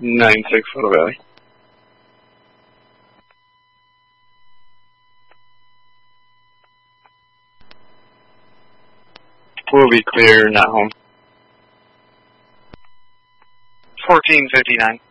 9-6 Little Valley. We'll be clear, not home. 1459.